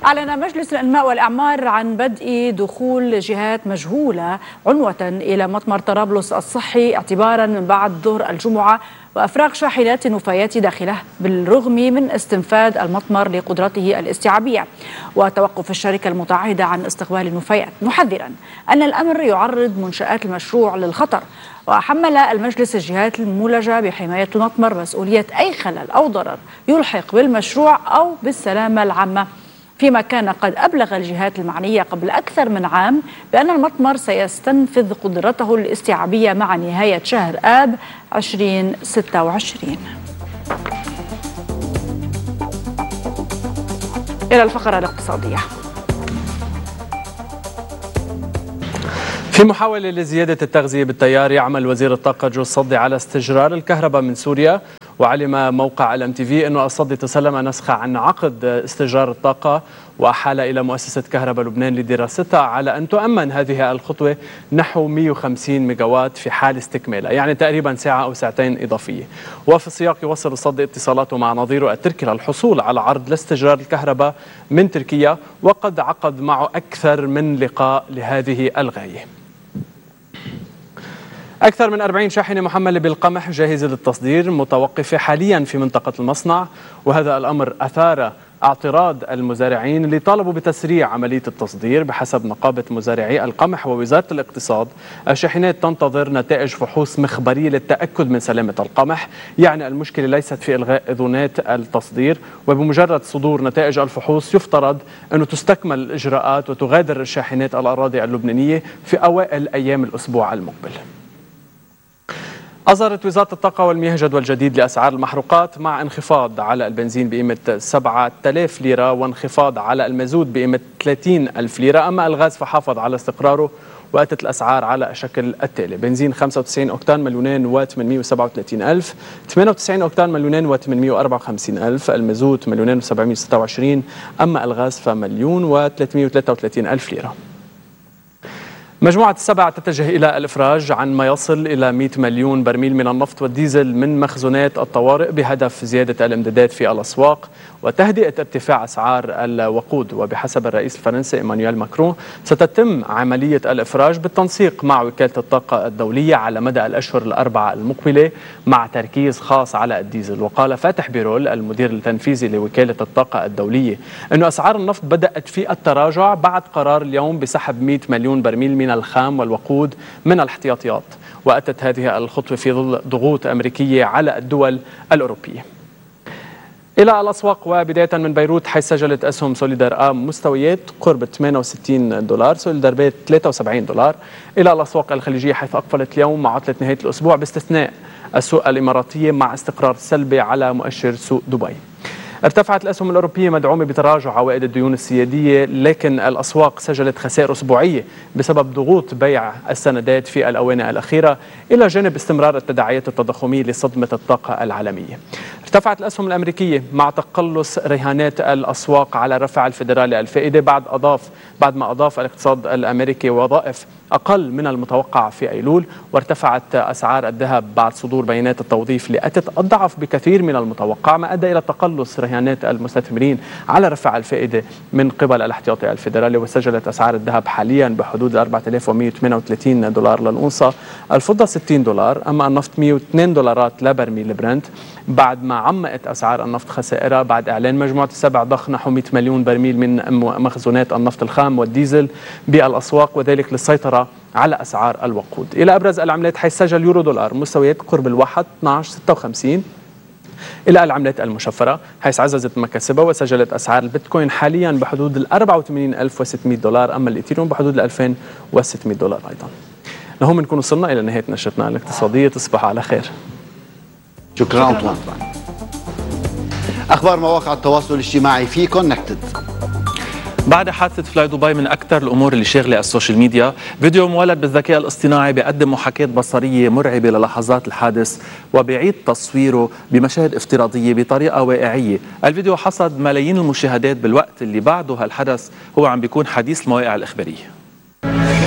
أعلن مجلس الإنماء والإعمار عن بدء دخول جهات مجهولة عنوة إلى مطمر طرابلس الصحي اعتبارا من بعد ظهر الجمعة، وأفراغ شاحنات النفايات داخله بالرغم من استنفاد المطمر لقدرته الاستيعابية وتوقف الشركة المتعهدة عن استقبال النفايات، محذرا أن الأمر يعرض منشآت المشروع للخطر. وحمل المجلس الجهات المولجة بحماية المطمر مسؤولية أي خلل أو ضرر يلحق بالمشروع أو بالسلامة العامة، فيما كان قد أبلغ الجهات المعنية قبل أكثر من عام بأن المطمر سيستنفذ قدرته الاستيعابية مع نهاية شهر آب 2026. إلى الفقرة الاقتصادية. في محاولة لزيادة التغذية بالتيار، يعمل وزير الطاقة جو الصدي على استجرار الكهرباء من سوريا، وعلم موقع LMTV أنه الصدي تسلم نسخة عن عقد استجرار الطاقة وأحال إلى مؤسسة كهرباء لبنان لدراستها على أن تؤمن هذه الخطوة نحو 150 ميجاوات في حال استكمالها، يعني تقريبا ساعة أو ساعتين إضافية. وفي السياق يوصل الصدي اتصالاته مع نظيره التركي للحصول على عرض لاستجرار الكهرباء من تركيا، وقد عقد معه أكثر من لقاء لهذه الغاية. أكثر من 40 شاحنة محملة بالقمح جاهزة للتصدير متوقفة حاليا في منطقة المصنع، وهذا الأمر أثار اعتراض المزارعين اللي طالبوا بتسريع عملية التصدير. بحسب نقابة مزارعي القمح ووزارة الاقتصاد، الشاحنات تنتظر نتائج فحوص مخبرية للتأكد من سلامة القمح، يعني المشكلة ليست في إلغاء أذونات التصدير، وبمجرد صدور نتائج الفحوص يفترض أنه تستكمل الإجراءات وتغادر الشاحنات الأراضي اللبنانية في أوائل أيام الأسبوع المقبل. أصدرت وزارة الطاقة والمياه جدول جديد لأسعار المحروقات مع انخفاض على البنزين بقيمة 7000 ليرة وانخفاض على المازوت بقيمة 30,000 ليرة، أما الغاز فحافظ على استقراره وأتت الأسعار على الشكل التالي: بنزين 95 أوكتان مليونين و837 ألف، 98 أوكتان مليونين و854 ألف، المازوت مليونين و726، أما الغاز فمليون و333 ألف ليرة. مجموعة السبع تتجه إلى الإفراج عن ما يصل إلى 100 مليون برميل من النفط والديزل من مخزونات الطوارئ بهدف زيادة الامدادات في الأسواق وتهدئة ارتفاع أسعار الوقود. وبحسب الرئيس الفرنسي إيمانويل ماكرون، ستتم عملية الإفراج بالتنسيق مع وكالة الطاقة الدولية على مدى الأشهر الأربعة المقبلة، مع تركيز خاص على الديزل. وقال فاتح بيرول المدير التنفيذي لوكالة الطاقة الدولية أن أسعار النفط بدأت في التراجع بعد قرار اليوم بسحب 100 مليون برميل من الخام والوقود من الاحتياطيات، وأتت هذه الخطوة في ظل ضغوط أمريكية على الدول الأوروبية. إلى الأسواق، وبداية من بيروت حيث سجلت أسهم سوليدار آم مستويات قرب 68 دولار، سوليدار بيت 73 دولار. إلى الأسواق الخليجية حيث أقفلت اليوم مع عطلة نهاية الأسبوع باستثناء السوق الإماراتية مع استقرار سلبي على مؤشر سوق دبي. ارتفعت الأسهم الأوروبية مدعومة بتراجع عوائد الديون السيادية، لكن الأسواق سجلت خسائر أسبوعية بسبب ضغوط بيع السندات في الآونة الأخيرة، إلى جانب استمرار التداعيات التضخمية لصدمة الطاقة العالمية. ارتفعت الأسهم الأمريكية مع تقلص رهانات الأسواق على رفع الفيدرالي الفائدة بعد ما أضاف الاقتصاد الأمريكي وظائف أقل من المتوقع في أيلول. وارتفعت أسعار الذهب بعد صدور بيانات التوظيف اللي أتت أضعف بكثير من المتوقع، ما أدى إلى تقلص رهانات المستثمرين على رفع الفائدة من قبل الاحتياطي الفيدرالي. وسجلت أسعار الذهب حاليا بحدود 4138 دولار للأونصة، الفضة 60 دولار، أما النفط 102 دولارات لبرميل برنت، بعد ما عمقت أسعار النفط خسائرها بعد إعلان مجموعة السبع ضخ نحو 100 مليون برميل من مخزونات النفط الخام والديزل بالأسواق، وذلك للسيطرة على أسعار الوقود. إلى أبرز العملات حيث سجل يورو دولار مستويات قرب الواحد 12.56. إلى العملات المشفرة حيث عززت مكاسبها وسجلت أسعار البيتكوين حاليا بحدود ال 84,600 دولار، أما الإيثيريوم بحدود ال 2600 دولار أيضا. لهم نكون وصلنا إلى نهاية نشرتنا الاقتصادية، تصبحوا على خير. شكرا أنطوان. أخبار مواقع التواصل الاجتماعي في كونكتد. بعد حادثة فلاي دبي من أكثر الأمور اللي شاغلة السوشيال ميديا، فيديو مولد بالذكاء الاصطناعي بيقدم محاكاة بصرية مرعبة للحظات الحادث وبيعيد تصويره بمشاهد افتراضية بطريقة واقعية. الفيديو حصد ملايين المشاهدات بالوقت اللي بعده هالحدث هو عم بيكون حديث المواقع الإخبارية.